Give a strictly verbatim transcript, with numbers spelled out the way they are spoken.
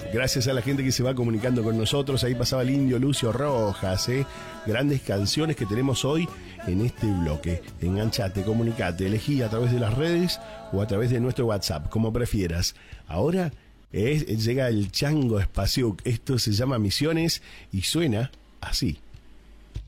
Gracias a la gente que se va comunicando con nosotros. Ahí pasaba el Indio Lucio Rojas, ¿eh? Grandes canciones que tenemos hoy en este bloque. Enganchate, comunicate, elegí a través de las redes o a través de nuestro WhatsApp, como prefieras. Ahora es, llega el Chango Spasiuk. Esto se llama Misiones y suena así.